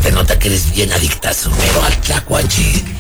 te nota que eres bien adictazo, pero al tlacuache.